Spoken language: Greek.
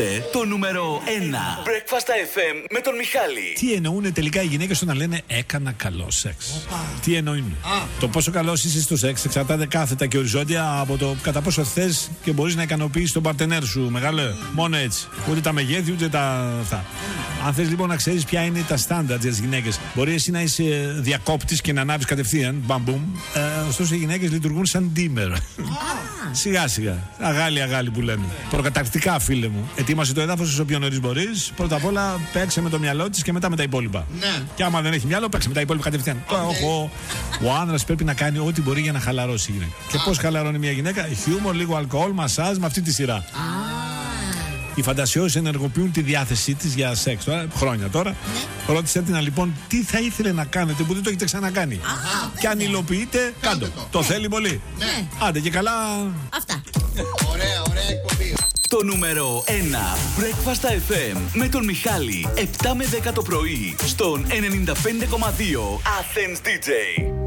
Το νούμερο 1 Breakfast FM με τον Μιχάλη. Τι εννοούν τελικά οι γυναίκες όταν λένε έκανα καλό σεξ? Τι εννοούν? Το πόσο καλός είσαι στο σεξ εξαρτάται κάθετα και οριζόντια από το κατά πόσο θες και μπορείς να ικανοποιήσεις τον παρτενέρ σου. Μεγάλε, μόνο έτσι. Ούτε τα μεγέθη ούτε τα αυτά. Αν θες λοιπόν να ξέρεις ποια είναι τα στάνταρτ για τις γυναίκες, μπορεί εσύ να είσαι διακόπτης και να ανάβεις κατευθείαν. Μπαμπούμ. Ωστόσο οι γυναίκες λειτουργούν σαν ντίμερ. Σιγά σιγά. Αγάλι που λένε. Προκαταρκτικά, φίλε μου. Ετοίμασε το έδαφος όσο πιο νωρίς μπορείς. Πρώτα απ' όλα παίξε με το μυαλό της και μετά με τα υπόλοιπα. Ναι. Και άμα δεν έχει μυαλό, παίξε με τα υπόλοιπα κατευθείαν. Ο άνδρας πρέπει να κάνει ό,τι μπορεί για να χαλαρώσει η γυναίκα. Και πώς χαλαρώνει μια γυναίκα? Χιούμορ, λίγο αλκοόλ, μασάζ, με αυτή τη σειρά. Οι φαντασιώσεις ενεργοποιούν τη διάθεσή της για σεξ χρόνια τώρα. Ρώτησε την λοιπόν τι θα ήθελε να κάνετε που δεν το έχετε ξανακάνει. Και αν υλοποιείτε, κάντο. Το θέλει πολύ. Άντε και καλά. Αυτά. Ωραία εκπομπή. Το νούμερο 1 Breakfast FM με τον Μιχάλη 7 με 10 το πρωί στον 95,2 Athens DJ.